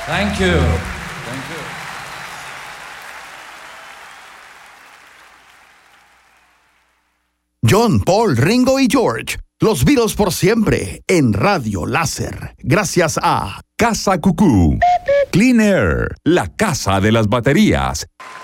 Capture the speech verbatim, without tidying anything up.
Thank you. Thank you. John, Paul, Ringo y George. Los Beatles por siempre en Radio Láser. Gracias a Casa Cucú. Clean Air, la casa de las baterías.